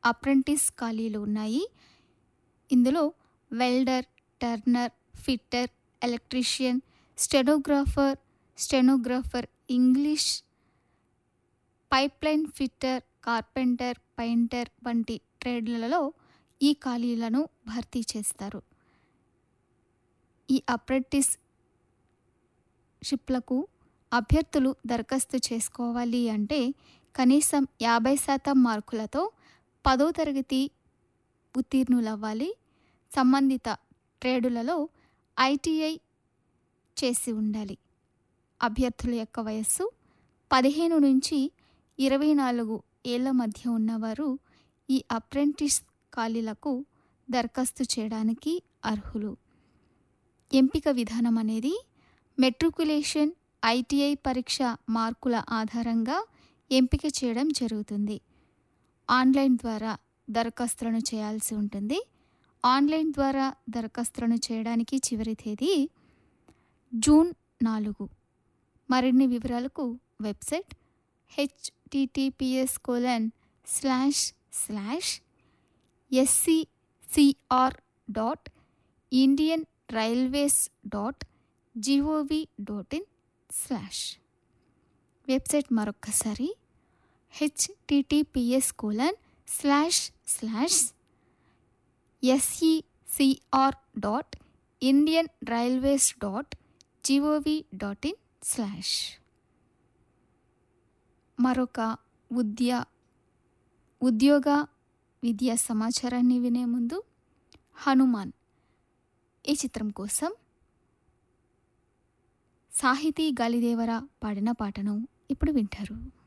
Apprentice ఖాళీలు ఉన్నాయి. ఇందులో welder, Turner, fitter, electrician, stenographer English, pipeline fitter, carpenter, painter వంటి ట్రేడ్లలో ఈ ఖాళీలను భర్తీ చేస్తారు. ఈ అప్రెంటిస్ షిప్లకు అభ్యర్థులు దరఖాస్తు చేసుకోవాలి అంటే కనీసం 50% మార్కులతో 10వ తరగతి ఉత్తీర్ణులవ్వాలి. సంబంధిత ట్రేడులలో ఐటీఐ చేసి ఉండాలి. అభ్యర్థుల యొక్క వయస్సు 15 నుంచి 24 ఏళ్ల మధ్య ఉన్నవారు ఈ అప్రెంటిస్ ఖాళీలకు దరఖాస్తు చేయడానికి అర్హులు. ఎంపిక విధానం అనేది మెట్రికులేషన్, ఐటీఐ పరీక్ష మార్కుల ఆధారంగా ఎంపిక చేయడం జరుగుతుంది. ఆన్లైన్ ద్వారా దరఖాస్తులను చేయాల్సి ఉంటుంది. ఆన్లైన్ ద్వారా దరఖాస్తులను చేయడానికి చివరి తేదీ జూన్ 4. మరిన్ని వివరాలకు వెబ్సైట్ https://scr.indianrailways.gov.in/ వెబ్సైట్ మరొక్కసారి https://secr.indianrailways.gov.in/ మరొక ఉద్యోగ విద్యా సమాచారాన్ని వినే ముందు హనుమాన్ ఈ చిత్రం కోసం సాహితీ గాలిదేవర పాడిన పాటను ఇప్పుడు వింటారు.